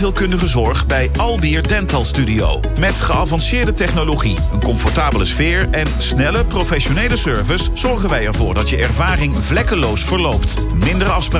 tandheelkundige zorg bij Albier Dental Studio. Met geavanceerde technologie, een comfortabele sfeer en snelle professionele service zorgen wij ervoor dat je ervaring vlekkeloos verloopt. Minder afspraken